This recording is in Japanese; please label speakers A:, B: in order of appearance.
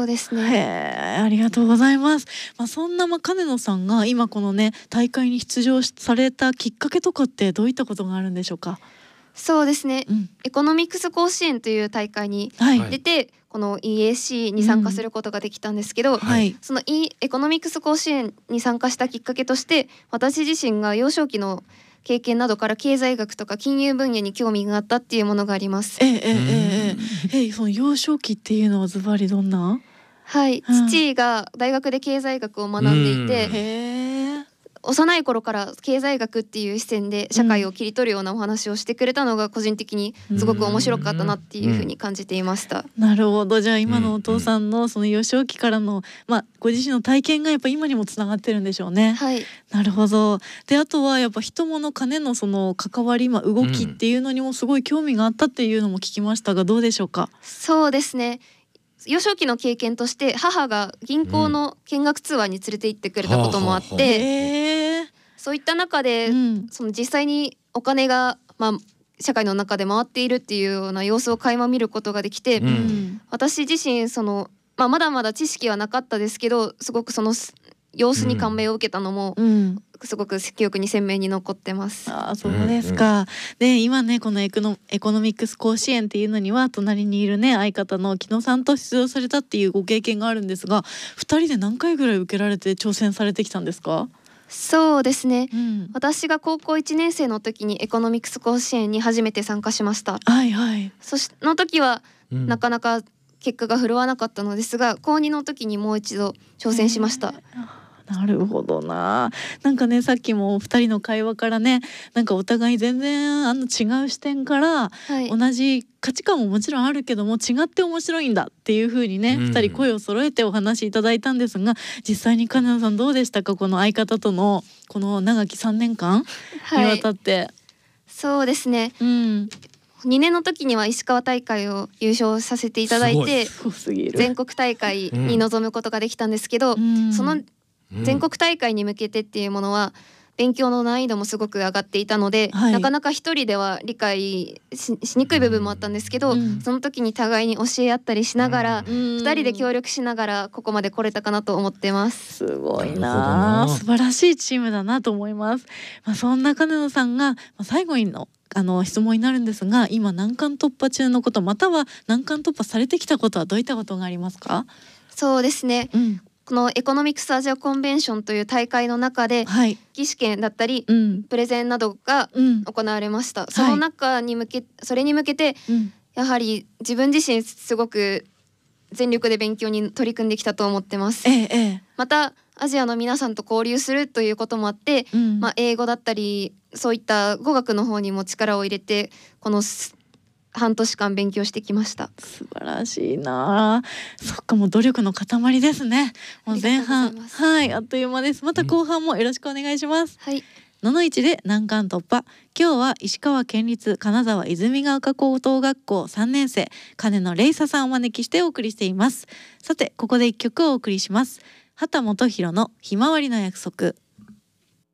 A: そうですね。
B: へー、ありがとうございます。そんな金野さんが今このね大会に出場されたきっかけとかってどういったことがあるんでしょうか？
A: そうですね、
B: うん、
A: エコノミクス甲子園という大会に
B: はい
A: 出て、この EAC に参加することができたんですけど、
B: はい、
A: そのエコノミクス甲子園に参加したきっかけとして、私自身が幼少期の経験などから経済学とか金融分野に興味があったっていうものがあります。
B: その幼少期っていうのはズバリどんな？
A: はい、
B: うん
A: 父が大学で経済学を学んでいて、
B: へー、
A: 幼い頃から経済学っていう視点で社会を切り取るようなお話をしてくれたのが個人的にすごく面白かったなっていうふうに感じていました。
B: なるほど。じゃあ今のお父さんのその幼少期からの、ご自身の体験がやっぱ今にもつながってるんでしょうね。
A: はい、
B: なるほど。であとはやっぱ人物金のその関わり、動きっていうのにもすごい興味があったっていうのも聞きましたが、どうでしょうか？
A: そうですね、幼少期の経験として母が銀行の見学ツアーに連れて行ってくれたこともあって、そういった中で、その実際にお金が、社会の中で回っているっていうような様子を垣間見ることができて、私自身まだまだ知識はなかったですけど、すごくその様子に感銘を受けたのも、すごく記憶に鮮明に残ってます。
B: そうですか。で今ねこのエコノミックス甲子園っていうのには隣にいるね相方の木野さんと出場されたっていうご経験があるんですが、2人で何回ぐらい受けられて挑戦されてきたんですか？
A: そうですね、私が高校1年生の時にエコノミクス甲子園に初めて参加しました。その時はなかなか結果が振るわなかったのですが、高2の時にもう一度挑戦しました。
B: なるほどな。なんかねさっきも2人の会話からね、なんかお互い全然違う視点から、同じ価値観ももちろんあるけども違って面白いんだっていう風にね、2人声を揃えてお話しいただいたんですが、実際に金野さんどうでしたか？この相方とのこの長き3年間にわたって。
A: そうですね、2年の時には石川大会を優勝させていただいて全国大会に臨むことができたんですけど、その全国大会に向けてっていうものは勉強の難易度もすごく上がっていたので、なかなか一人では理解 しにくい部分もあったんですけど、その時に互いに教え合ったりしながら、2人で協力しながらここまで来れたかなと思ってます。
B: すごいな、素晴らしいチームだなと思います。そんな金野さんが最後の質問になるんですが、今難関突破中のこと、または難関突破されてきたことはどういったことがありますか？
A: そうですね、このエコノミクスアジアコンベンションという大会の中で、技試験だったり、プレゼンなどが行われました。その中にそれに向けて、やはり自分自身すごく全力で勉強に取り組んできたと思ってます。またアジアの皆さんと交流するということもあって、英語だったりそういった語学の方にも力を入れてこの半年間勉強してきました。
B: 素晴らしいな。そっか、もう努力の塊ですね。もう前半あっという間です。また後半もよろしくお願いします。のの1で難関突破。今日は石川県立金沢泉ヶ丘高等学校3年生金野玲沙さんをお招きしてお送りしています。さてここで1曲をお送りします。秦基博のひまわりの約束。